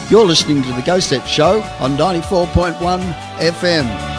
You're listening to The Go Set Show on 94.1 FM.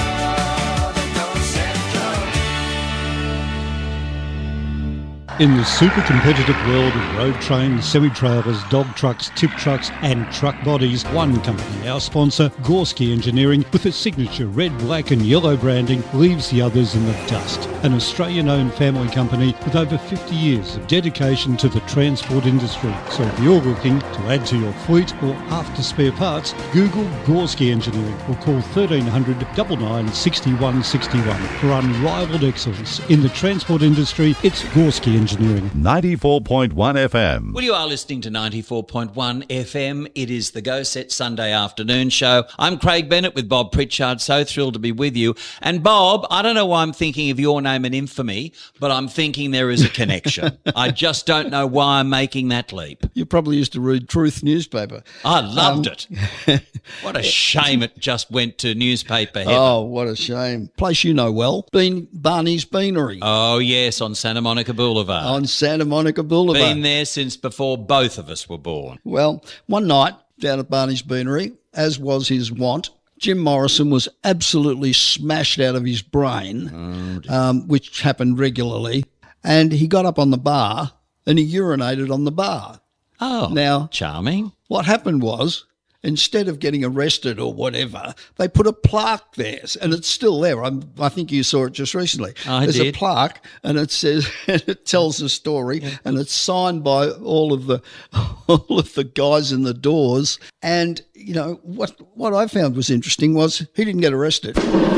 In the super competitive world of road trains, semi-trailers, dog trucks, tip trucks and truck bodies, one company, our sponsor, Gorski Engineering, with its signature red, black and yellow branding, leaves the others in the dust. An Australian-owned family company with over 50 years of dedication to the transport industry. So if you're looking to add to your fleet or after spare parts, Google Gorski Engineering or call 1300 99 61 61. For unrivaled excellence in the transport industry, it's Gorski Engineering. 94.1 FM. Well, you are listening to 94.1 FM. It is the Go Set Sunday afternoon show. I'm Craig Bennett with Bob Pritchard. So thrilled to be with you. And Bob, I don't know why I'm thinking of your name and infamy, but I'm thinking there is a connection. I just don't know why I'm making that leap. You probably used to read Truth newspaper. I loved it. What a shame it just went to newspaper heaven. Oh, what a shame. Place you know well, Barney's Beanery. Oh, yes, on Santa Monica Boulevard. On Santa Monica Boulevard. Been there since before both of us were born. Well, one night down at Barney's Beanery, as was his wont, Jim Morrison was absolutely smashed out of his brain, which happened regularly, and he got up on the bar and he urinated on the bar. Oh, now, charming. What happened was, instead of getting arrested or whatever, they put a plaque there, and it's still there. I think you saw it just recently. There's a plaque, and it says, and it tells the story, and it's signed by all of the guys in the doors. And you know what I found was interesting was he didn't get arrested.